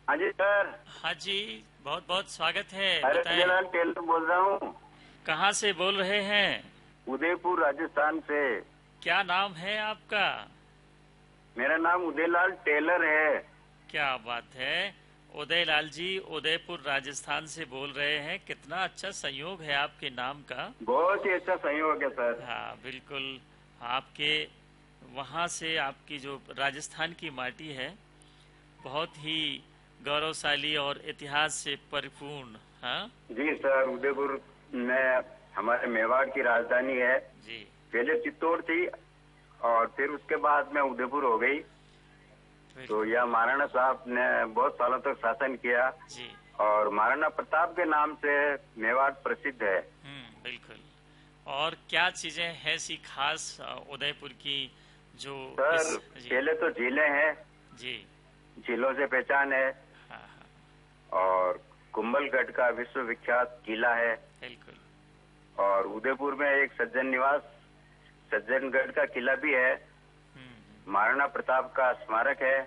हाँ जी सर। हाँ जी, बहुत बहुत स्वागत है। अरे बताएं, जलाल टेलर बोल रहा हूँ। कहाँ से बोल रहे हैं? उदयपुर राजस्थान से। क्या नाम है आपका? मेरा नाम उदयलाल टेलर है। क्या बात है। उदय लाल जी, उदयपुर राजस्थान से बोल रहे हैं। कितना अच्छा संयोग है आपके नाम का। बहुत ही अच्छा संयोग है सर। हाँ बिल्कुल। आपके वहाँ से आपकी जो राजस्थान की माटी है, बहुत ही गौरवशाली और इतिहास से परिपूर्ण। हाँ जी सर, उदयपुर में हमारे मेवाड़ की राजधानी है। जी। पहले चित्तौड़ थी और फिर उसके बाद में उदयपुर हो गई। तो बिल्कुल। यह महाराणा साहब ने बहुत सालों तक शासन किया जी। और महाराणा प्रताप के नाम से मेवाड़ प्रसिद्ध है। बिल्कुल। और क्या चीजें हैं ऐसी खास उदयपुर की जो इस। सर जी। पहले तो झीलें हैं। जी। झीलों से पहचान है। हाँ हाँ। और कुंभलगढ़ का विश्व विख्यात किला है। बिल्कुल। और उदयपुर में एक सज्जन निवास सज्जनगढ़ का किला भी है। महाराणा प्रताप का स्मारक है।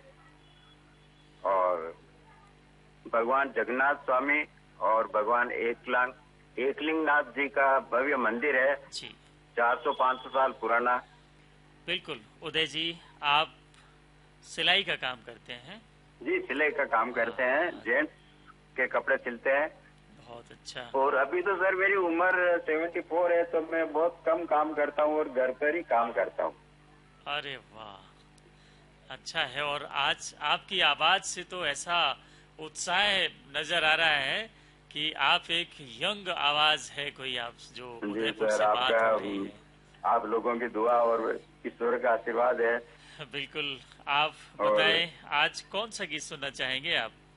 और भगवान जगन्नाथ स्वामी और भगवान एकलिंगनाथ जी का भव्य मंदिर है। जी। 400-500 साल पुराना। बिल्कुल उदय जी, आप सिलाई का काम करते हैं? जी, सिलाई का काम करते हैं। हाँ। जेंट्स के कपड़े सिलते हैं। बहुत अच्छा। और अभी तो सर मेरी उम्र 74 है, तो मैं बहुत कम काम करता हूँ और घर पर ही काम करता हूँ। अरे वाह, अच्छा है। और आज आपकी आवाज से तो ऐसा उत्साह नजर आ रहा है कि आप एक यंग आवाज है कोई, आप जो जी उदयपुर सर, से आपका बात हो रही है। आप लोगों की दुआ और ईश्वर का आशीर्वाद है। बिल्कुल। आप और बताएं, आज कौन सा गीत सुनना चाहेंगे आप?